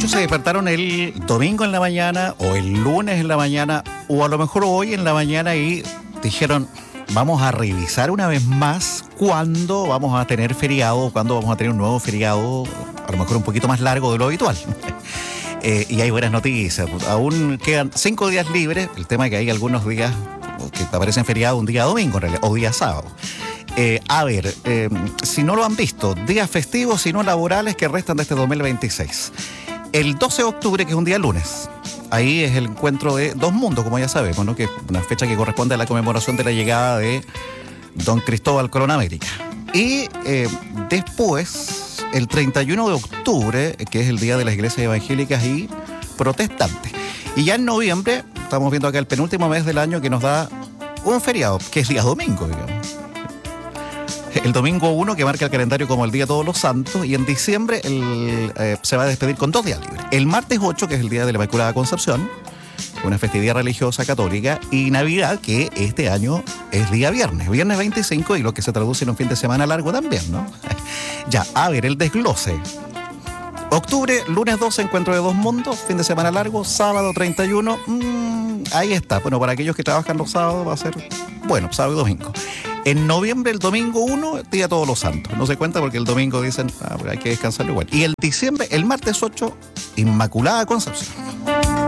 Muchos se despertaron el domingo en la mañana o el lunes en la mañana o a lo mejor hoy en la mañana y dijeron, vamos a revisar una vez más cuándo vamos a tener feriado, cuándo vamos a tener un nuevo feriado, a lo mejor un poquito más largo de lo habitual. Y hay buenas noticias, aún quedan 5 días libres, el tema es que hay algunos días que aparecen feriados un día domingo en realidad, o día sábado. Si no lo han visto, días festivos y no laborales que restan de este 2026. El 12 de octubre, que es un día lunes, ahí es el encuentro de Dos Mundos, como ya sabemos, ¿no? Que es una fecha que corresponde a la conmemoración de la llegada de Don Cristóbal Colón a América. Y después, el 31 de octubre, que es el día de las iglesias evangélicas y protestantes. Y ya en noviembre, estamos viendo acá el penúltimo mes del año que nos da un feriado, que es día domingo, digamos. El domingo 1, que marca el calendario como el Día de Todos los Santos, y en diciembre se va a despedir con 2 días libres. El martes 8, que es el Día de la Inmaculada Concepción, una festividad religiosa católica, y Navidad, que este año es día viernes 25, y lo que se traduce en un fin de semana largo también, ¿no? Ya, el desglose. Octubre, lunes 12, encuentro de Dos Mundos, fin de semana largo, sábado 31, ahí está. Bueno, para aquellos que trabajan los sábados va a ser, bueno, sábado y domingo. En noviembre, el domingo 1, Día de Todos los Santos. No se cuenta porque el domingo dicen, pero hay que descansar igual. Y el diciembre, el martes 8, Inmaculada Concepción.